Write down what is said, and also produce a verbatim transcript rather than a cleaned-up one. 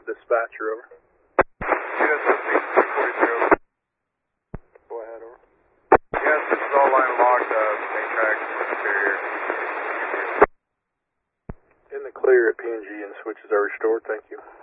dispatcher, over. Yes, this is three forty-two. Go ahead, over. Yes, this is all line logged, uh, main track, superior. In the clear at P and G and switches are restored, thank you.